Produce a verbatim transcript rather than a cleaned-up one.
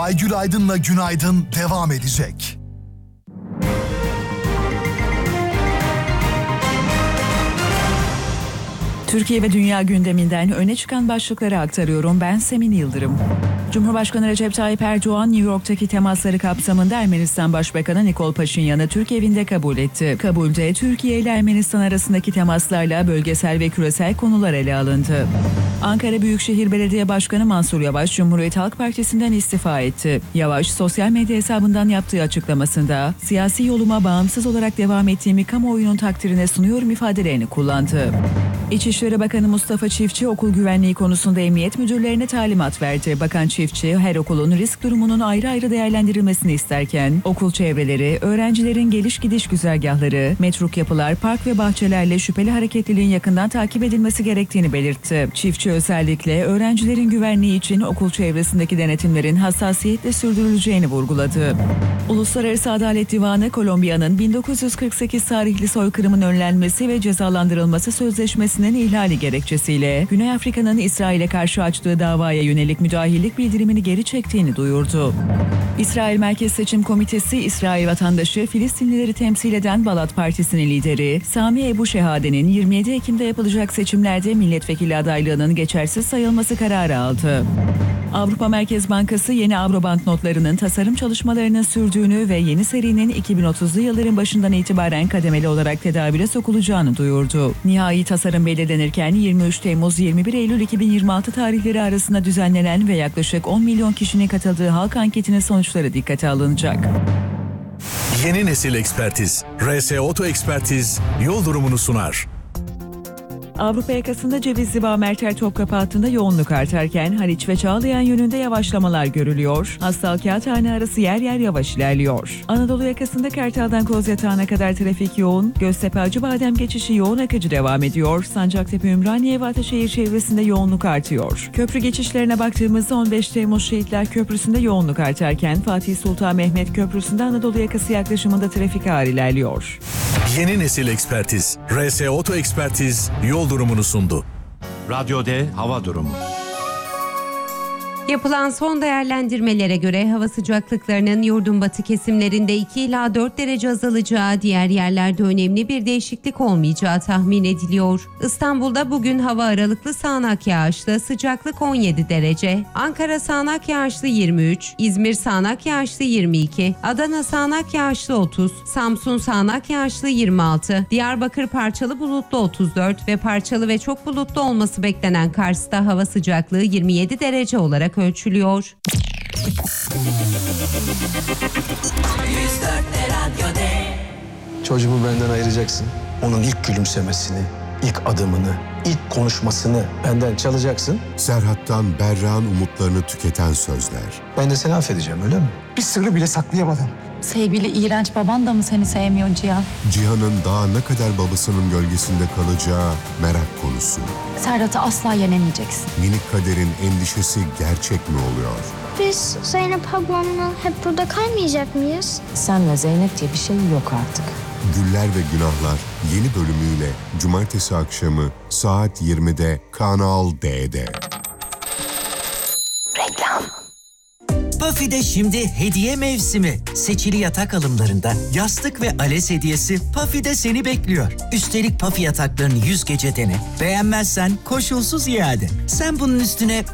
Aygül Aydın'la Günaydın devam edecek. Türkiye ve dünya gündeminden öne çıkan başlıkları aktarıyorum. Ben Semin Yıldırım. Cumhurbaşkanı Recep Tayyip Erdoğan, New York'taki temasları kapsamında Ermenistan Başbakanı Nikol Paşinyan'ı Türk evinde kabul etti. Kabulde Türkiye ile Ermenistan arasındaki temaslarla bölgesel ve küresel konular ele alındı. Ankara Büyükşehir Belediye Başkanı Mansur Yavaş, Cumhuriyet Halk Partisi'nden istifa etti. Yavaş, sosyal medya hesabından yaptığı açıklamasında, siyasi yoluma bağımsız olarak devam ettiğimi kamuoyunun takdirine sunuyorum ifadelerini kullandı. İçişleri Bakanı Mustafa Çiftçi, okul güvenliği konusunda emniyet müdürlerine talimat verdi. Bakan Çiftçi, her okulun risk durumunun ayrı ayrı değerlendirilmesini isterken, okul çevreleri, öğrencilerin geliş gidiş güzergahları, metruk yapılar, park ve bahçelerle şüpheli hareketliliğin yakından takip edilmesi gerektiğini belirtti. Çiftçi özellikle öğrencilerin güvenliği için okul çevresindeki denetimlerin hassasiyetle sürdürüleceğini vurguladı. Uluslararası Adalet Divanı, Kolombiya'nın bin dokuz yüz kırk sekiz tarihli soykırımın önlenmesi ve cezalandırılması sözleşmesinin ihlali gerekçesiyle Güney Afrika'nın İsrail'e karşı açtığı davaya yönelik müdahillik bildirimini geri çektiğini duyurdu. İsrail Merkez Seçim Komitesi, İsrail vatandaşı Filistinlileri temsil eden Balat Partisi'nin lideri Sami Ebu Şehade'nin yirmi yedi Ekim'de yapılacak seçimlerde milletvekili adaylığının geçersiz sayılması kararı aldı. Avrupa Merkez Bankası yeni Avro banknotlarının tasarım çalışmalarının sürdüğünü ve yeni serinin iki bin otuzlu yılların başından itibaren kademeli olarak tedavüle sokulacağını duyurdu. Nihai tasarım belirlenirken yirmi üç Temmuz yirmi bir Eylül iki bin yirmi altı tarihleri arasında düzenlenen ve yaklaşık on milyon kişinin katıldığı halk anketinin sonuçları dikkate alınacak. Yeni nesil ekspertiz. R S Oto Ekspertiz yol durumunu sunar. Avrupa yakasında Cevizli Bağ Merter Topkapı hattında yoğunluk artarken Haliç ve Çağlayan yönünde yavaşlamalar görülüyor. Hastal Kağıthane arası yer yer yavaş ilerliyor. Anadolu yakasında Kartal'dan Kozyatağı'na kadar trafik yoğun. Göztepe Acıbadem geçişi yoğun akıcı devam ediyor. Sancaktepe Ümraniye ve Ataşehir çevresinde yoğunluk artıyor. Köprü geçişlerine baktığımızda on beş Temmuz Şehitler Köprüsü'nde yoğunluk artarken Fatih Sultan Mehmet Köprüsü'nde Anadolu yakası yaklaşımında trafik ağır ilerliyor. Yeni nesil ekspertiz. R S Oto Ekspertiz yol durumunu sundu. Radyo D hava durumu. Yapılan son değerlendirmelere göre hava sıcaklıklarının yurdun batı kesimlerinde iki ila dört derece azalacağı, diğer yerlerde önemli bir değişiklik olmayacağı tahmin ediliyor. İstanbul'da bugün hava aralıklı sağanak yağışlı, sıcaklık on yedi derece. Ankara sağanak yağışlı yirmi üç, İzmir sağanak yağışlı yirmi iki, Adana sağanak yağışlı otuz, Samsun sağanak yağışlı yirmi altı, Diyarbakır parçalı bulutlu otuz dört ve parçalı ve çok bulutlu olması beklenen Kars'ta hava sıcaklığı yirmi yedi derece olarak ölçülüyor. Çocuğumu benden ayıracaksın. Onun ilk gülümsemesini, ilk adımını, ilk konuşmasını benden çalacaksın. Serhat'tan Berra'nın umutlarını tüketen sözler. Ben de seni affedeceğim, öyle mi? Bir sırrı bile saklayamadın. Sevgili iğrenç baban da mı seni sevmiyor Cihan? Cihan'ın daha ne kadar babasının gölgesinde kalacağı merak konusu. Serhat'ı asla yenemeyeceksin. Minik Kader'in endişesi gerçek mi oluyor? Biz Zeynep ablamla hep burada kalmayacak mıyız? Senle Zeynep diye bir şey yok artık. Güller ve Günahlar yeni bölümüyle cumartesi akşamı saat yirmide Kanal D'de. Reklam. Puffy'de şimdi hediye mevsimi. Seçili yatak alımlarında yastık ve Ales hediyesi Puffy'de seni bekliyor. Üstelik Puffy yataklarını yüz gece dene. Beğenmezsen koşulsuz iade. Sen bunun üstüne